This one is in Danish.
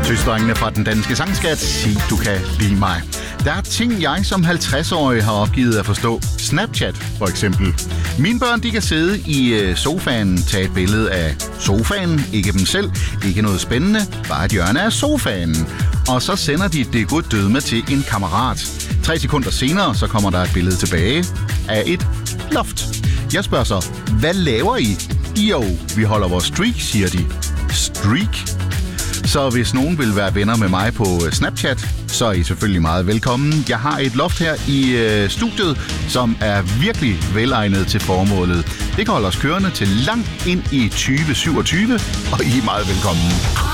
Tøsdrengene fra den danske sangskat, sig du kan lide mig. Der er ting, jeg som 50-årig har opgivet at forstå. Snapchat, for eksempel. Mine børn, de kan sidde i sofaen, tage et billede af sofaen, ikke dem selv, ikke noget spændende, bare et hjørne af sofaen. Og så sender de det guddødme til en kammerat. 3 sekunder senere, så kommer der et billede tilbage af et loft. Jeg spørger så, hvad laver I? Jo, vi holder vores streak, siger de. Streak? Så hvis nogen vil være venner med mig på Snapchat, så er I selvfølgelig meget velkommen. Jeg har et loft her i studiet, som er virkelig velegnet til formålet. Det kan holde os kørende til langt ind i 2027, og I er meget velkommen.